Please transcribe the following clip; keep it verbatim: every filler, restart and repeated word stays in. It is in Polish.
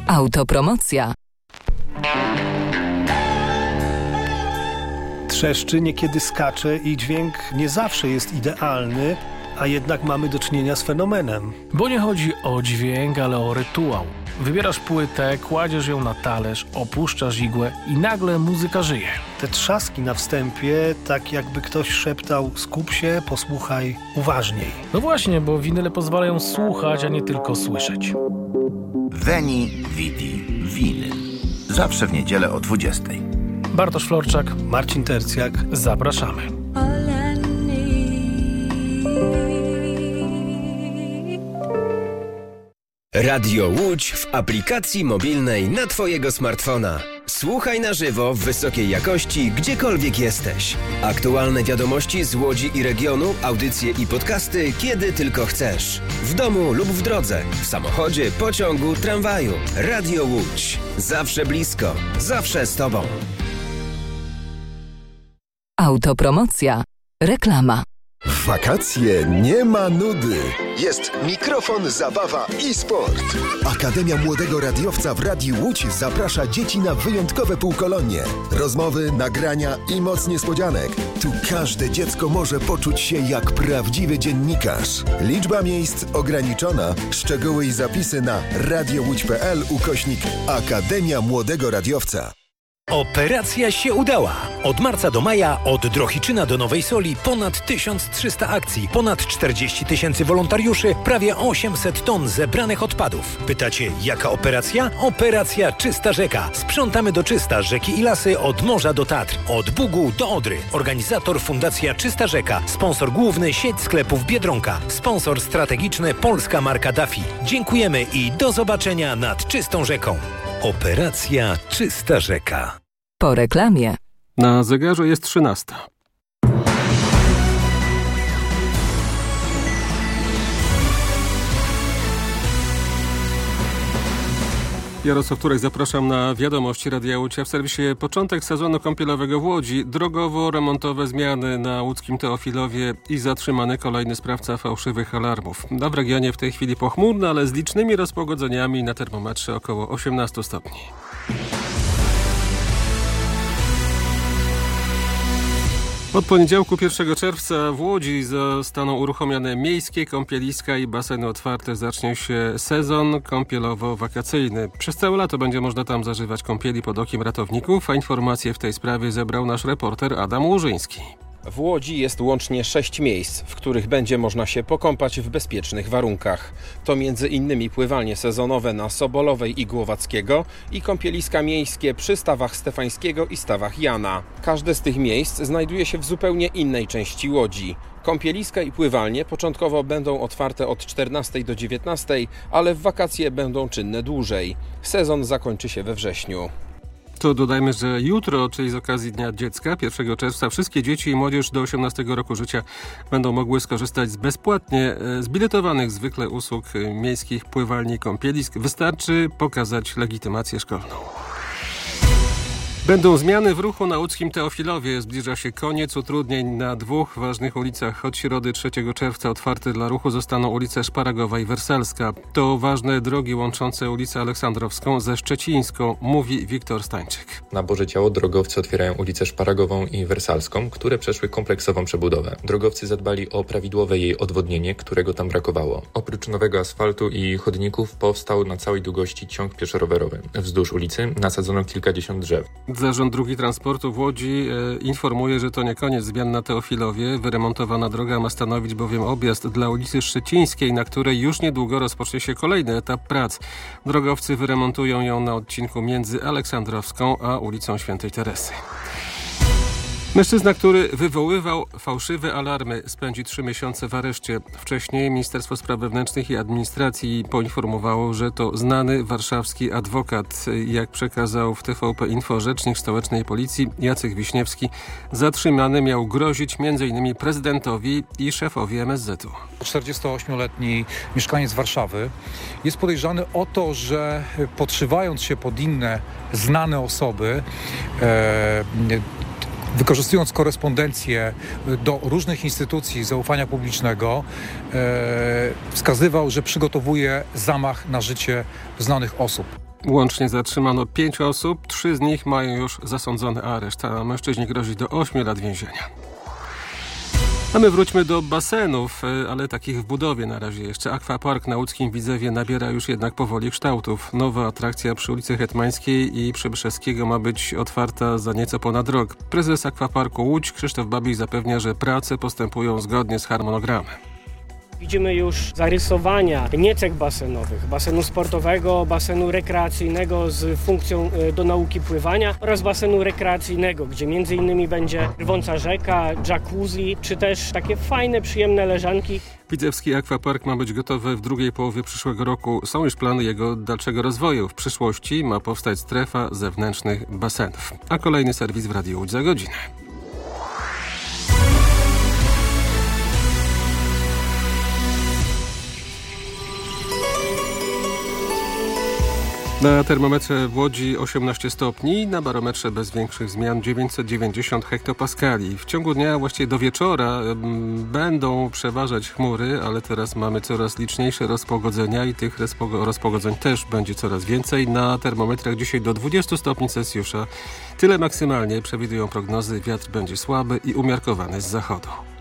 Autopromocja. Trzeszczy, niekiedy skacze i dźwięk nie zawsze jest idealny, a jednak mamy do czynienia z fenomenem. Bo nie chodzi o dźwięk, ale o rytuał. Wybierasz płytę, kładziesz ją na talerz, opuszczasz igłę i nagle muzyka żyje. Te trzaski na wstępie, tak jakby ktoś szeptał: skup się, posłuchaj uważniej. No właśnie, bo winyle pozwalają słuchać, a nie tylko słyszeć. Veni, Vidi, Winyl. Zawsze w niedzielę o dwudziestej. Bartosz Florczak, Marcin Tercjak. Zapraszamy. Radio Łódź w aplikacji mobilnej na Twojego smartfona. Słuchaj na żywo w wysokiej jakości, gdziekolwiek jesteś. Aktualne wiadomości z Łodzi i regionu, audycje i podcasty, kiedy tylko chcesz. W domu lub w drodze, w samochodzie, pociągu, tramwaju. Radio Łódź. Zawsze blisko, zawsze z Tobą. Autopromocja. Reklama. W wakacje nie ma nudy. Jest mikrofon, zabawa i sport. Akademia Młodego Radiowca w Radiu Łódź zaprasza dzieci na wyjątkowe półkolonie. Rozmowy, nagrania i moc niespodzianek. Tu każde dziecko może poczuć się jak prawdziwy dziennikarz. Liczba miejsc ograniczona. Szczegóły i zapisy na radiołódź.pl ukośnik Akademia Młodego Radiowca. Operacja się udała. Od marca do maja, od Drohiczyna do Nowej Soli ponad tysiąc trzysta akcji, ponad czterdzieści tysięcy wolontariuszy, prawie osiemset ton zebranych odpadów. Pytacie, jaka operacja? Operacja Czysta Rzeka. Sprzątamy do czysta rzeki i lasy od morza do Tatr, od Bugu do Odry. Organizator Fundacja Czysta Rzeka. Sponsor główny sieć sklepów Biedronka. Sponsor strategiczny polska marka Dafi. Dziękujemy i do zobaczenia nad czystą rzeką. Operacja Czysta Rzeka. Po reklamie. Na zegarze jest trzynasta. Jarosław Turek, zapraszam na wiadomości Radia Łódź. W serwisie początek sezonu kąpielowego w Łodzi. Drogowo-remontowe zmiany na łódzkim Teofilowie i zatrzymany kolejny sprawca fałszywych alarmów. No, w regionie w tej chwili pochmurno, ale z licznymi rozpogodzeniami, na termometrze około osiemnaście stopni. Od poniedziałku pierwszego czerwca w Łodzi zostaną uruchomione miejskie kąpieliska i baseny otwarte. Zacznie się sezon kąpielowo-wakacyjny. Przez całe lato będzie można tam zażywać kąpieli pod okiem ratowników, a informacje w tej sprawie zebrał nasz reporter Adam Łużyński. W Łodzi jest łącznie sześć miejsc, w których będzie można się pokąpać w bezpiecznych warunkach. To między innymi pływalnie sezonowe na Sobolowej i Głowackiego i kąpieliska miejskie przy stawach Stefańskiego i stawach Jana. Każde z tych miejsc znajduje się w zupełnie innej części Łodzi. Kąpieliska i pływalnie początkowo będą otwarte od czternastej do dziewiętnastej, ale w wakacje będą czynne dłużej. Sezon zakończy się we wrześniu. To dodajmy, że jutro, czyli z okazji Dnia Dziecka, pierwszego czerwca, wszystkie dzieci i młodzież do osiemnastego roku życia będą mogły skorzystać z bezpłatnie zbiletowanych zwykle usług miejskich pływalni i kąpielisk. Wystarczy pokazać legitymację szkolną. Będą zmiany w ruchu na łódzkim Teofilowie. Zbliża się koniec utrudnień na dwóch ważnych ulicach. Od środy trzeciego czerwca otwarte dla ruchu zostaną ulice Szparagowa i Wersalska. To ważne drogi łączące ulicę Aleksandrowską ze Szczecińską, mówi Wiktor Stańczyk. Na Boże Ciało drogowcy otwierają ulicę Szparagową i Wersalską, które przeszły kompleksową przebudowę. Drogowcy zadbali o prawidłowe jej odwodnienie, którego tam brakowało. Oprócz nowego asfaltu i chodników powstał na całej długości ciąg pieszo-rowerowy. Wzdłuż ulicy nasadzono kilkadziesiąt drzew. Zarząd Dróg i Transportu w Łodzi e, informuje, że to nie koniec zmian na Teofilowie. Wyremontowana droga ma stanowić bowiem objazd dla ulicy Szczecińskiej, na której już niedługo rozpocznie się kolejny etap prac. Drogowcy wyremontują ją na odcinku między Aleksandrowską a ulicą Świętej Teresy. Mężczyzna, który wywoływał fałszywe alarmy, spędzi trzy miesiące w areszcie. Wcześniej Ministerstwo Spraw Wewnętrznych i Administracji poinformowało, że to znany warszawski adwokat. Jak przekazał w T V P Info rzecznik stołecznej policji Jacek Wiśniewski, zatrzymany miał grozić m.in. prezydentowi i szefowi M S Z u. czterdziestoośmioletni mieszkaniec Warszawy jest podejrzany o to, że podszywając się pod inne znane osoby, e, wykorzystując korespondencję do różnych instytucji zaufania publicznego, e, wskazywał, że przygotowuje zamach na życie znanych osób. Łącznie zatrzymano pięć osób, trzy z nich mają już zasądzony areszt, a mężczyźnie grozi do ośmiu lat więzienia. A my wróćmy do basenów, ale takich w budowie na razie jeszcze. Aquapark na łódzkim Widzewie nabiera już jednak powoli kształtów. Nowa atrakcja przy ulicy Hetmańskiej i Przybyszewskiego ma być otwarta za nieco ponad rok. Prezes Aquaparku Łódź Krzysztof Babik zapewnia, że prace postępują zgodnie z harmonogramem. Widzimy już zarysowania nie cech basenowych, basenu sportowego, basenu rekreacyjnego z funkcją do nauki pływania oraz basenu rekreacyjnego, gdzie między innymi będzie rwąca rzeka, jacuzzi, czy też takie fajne, przyjemne leżanki. Widzewski Aquapark ma być gotowy w drugiej połowie przyszłego roku. Są już plany jego dalszego rozwoju. W przyszłości ma powstać strefa zewnętrznych basenów. A kolejny serwis w Radiu Łódź za godzinę. Na termometrze w Łodzi osiemnaście stopni, na barometrze bez większych zmian dziewięćset dziewięćdziesiąt hektopaskali. W ciągu dnia, właściwie do wieczora, m, będą przeważać chmury, ale teraz mamy coraz liczniejsze rozpogodzenia i tych rozpo- rozpogodzeń też będzie coraz więcej. Na termometrach dzisiaj do dwudziestu stopni Celsjusza. Tyle maksymalnie przewidują prognozy. Wiatr będzie słaby i umiarkowany z zachodu.